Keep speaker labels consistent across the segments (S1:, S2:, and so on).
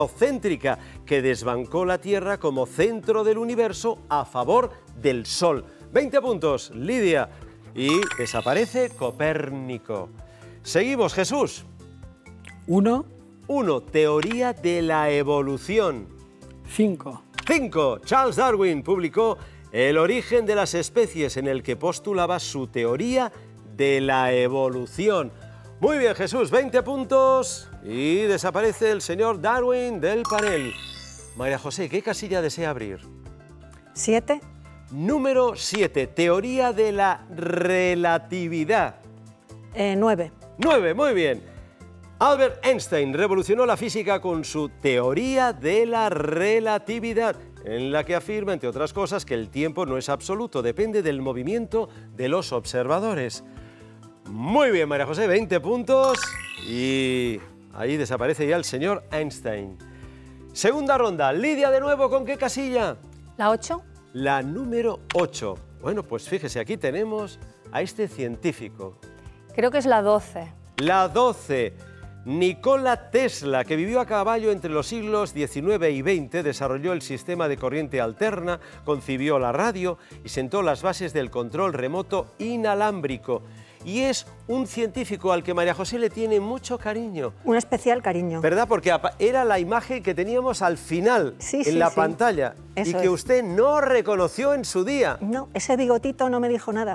S1: céntrica que desbancó la Tierra como centro del universo a favor del Sol. 20 puntos, Lidia. Y desaparece Copérnico. Seguimos, Jesús.
S2: 1,
S1: 1. Teoría de la evolución.
S2: 5,
S1: 5. Charles Darwin publicó El origen de las especies, en el que postulaba su teoría de la evolución. Muy bien, Jesús, 20 puntos y desaparece el señor Darwin del panel. María José, ¿qué casilla desea abrir?
S3: 7,
S1: Número 7, teoría de la relatividad.
S3: 9,
S1: 9, muy bien. Albert Einstein revolucionó la física con su teoría de la relatividad, en la que afirma, entre otras cosas, que el tiempo no es absoluto, depende del movimiento de los observadores. Muy bien, María José, 20 puntos y ahí desaparece ya el señor Einstein. Segunda ronda, Lidia de nuevo, ¿con qué casilla?
S3: la 8,
S1: La número 8. Bueno, pues fíjese, aquí tenemos a este científico.
S3: creo que es la 12.
S1: La 12. Nikola Tesla, que vivió a caballo entre los siglos XIX y XX, desarrolló el sistema de corriente alterna, concibió la radio y sentó las bases del control remoto inalámbrico. Y es un científico al que María José le tiene mucho cariño.
S3: Un especial cariño.
S1: ¿Verdad? Porque era la imagen que teníamos al final, en la pantalla,
S3: Eso
S1: y que
S3: es.
S1: usted no reconoció en su día.
S3: No, ese bigotito no me dijo nada.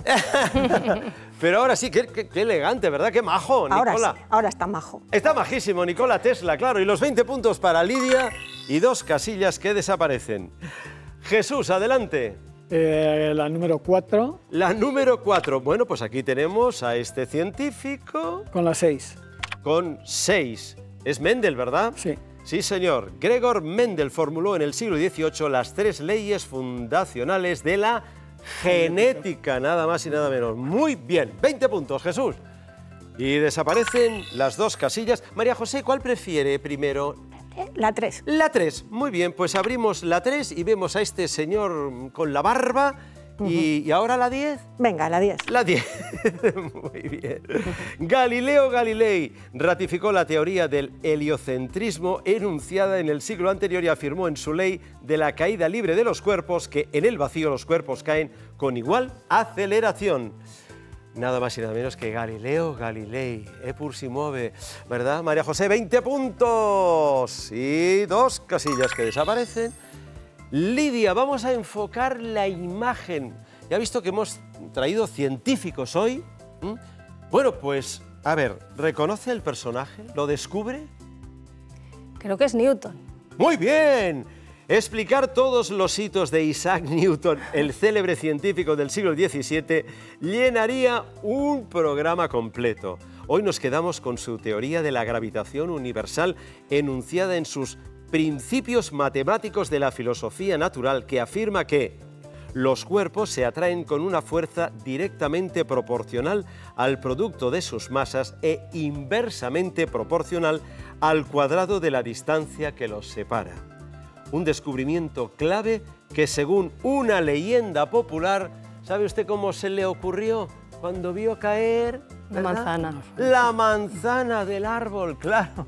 S1: Pero ahora sí, qué elegante, ¿verdad? Qué majo,
S3: Ahora
S1: Nikola.
S3: sí, ahora está majo.
S1: Está majísimo, Nikola Tesla, claro. Y los 20 puntos para Lidia y 2 casillas que desaparecen. Jesús, adelante.
S2: la número 4,
S1: La número 4. Bueno, pues aquí tenemos a este científico
S2: con la 6.
S1: con 6. Es Mendel, ¿verdad?
S2: Sí.
S1: Sí, señor. Gregor Mendel formuló en el siglo XVIII las 3 leyes fundacionales de la genética, nada más y nada menos. Muy bien, 20 puntos, Jesús. Y desaparecen las 2 casillas. María José, ¿cuál prefiere primero?
S3: La 3.
S1: La 3. Muy bien, pues abrimos la 3 y vemos a este señor con la barba. ¿Y ahora la 10?
S3: Venga, la 10.
S1: La 10. Muy bien. Galileo Galilei ratificó la teoría del heliocentrismo enunciada en el siglo anterior y afirmó en su ley de la caída libre de los cuerpos que en el vacío los cuerpos caen con igual aceleración. Nada más y nada menos que Galileo Galilei, pur si muove, ¿verdad? María José, 20 puntos y 2 casillas que desaparecen. Lidia, vamos a enfocar la imagen. Ya ha visto que hemos traído científicos hoy. Bueno, pues, a ver, ¿reconoce el personaje? ¿Lo descubre?
S3: Creo que es Newton.
S1: ¡Muy bien! Explicar todos los hitos de Isaac Newton, el célebre científico del siglo XVII, llenaría un programa completo. Hoy nos quedamos con su teoría de la gravitación universal enunciada en sus Principios matemáticos de la filosofía natural, que afirma que los cuerpos se atraen con una fuerza directamente proporcional al producto de sus masas e inversamente proporcional al cuadrado de la distancia que los separa. Un descubrimiento clave que, según una leyenda popular, ¿sabe usted cómo se le ocurrió cuando vio caer?
S3: La manzana.
S1: La manzana del árbol, claro.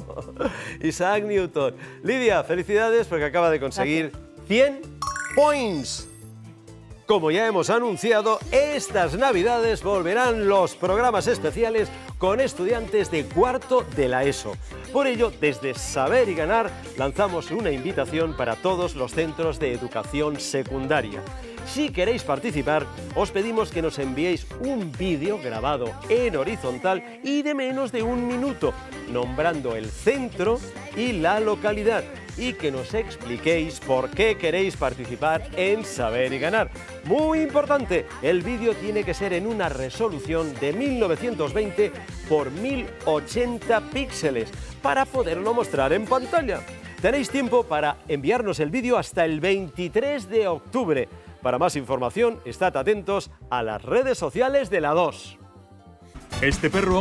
S1: Isaac Newton. Lidia, felicidades porque acaba de conseguir 100 points. Como ya hemos anunciado, estas Navidades volverán los programas especiales con estudiantes de cuarto de la ESO. Por ello, desde Saber y Ganar, lanzamos una invitación para todos los centros de educación secundaria. Si queréis participar, os pedimos que nos enviéis un vídeo grabado en horizontal y de menos de 1 minuto, nombrando el centro y la localidad, y que nos expliquéis por qué queréis participar en Saber y Ganar. Muy importante, el vídeo tiene que ser en una resolución de 1920 por 1080 píxeles para poderlo mostrar en pantalla. Tenéis tiempo para enviarnos el vídeo hasta el 23 de octubre. Para más información, estad atentos a las redes sociales de la 2.
S4: Este perro